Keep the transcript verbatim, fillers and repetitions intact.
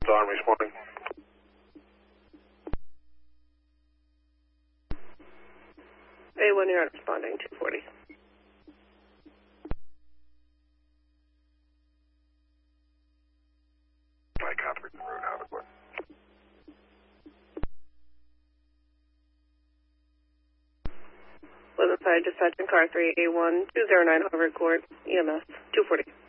Dawn responding. A one, you're not responding, two forty. I copy the road out of it. Pleasant Side Dispatch in car three A one two zero nine Harvard Court, E M S two forty.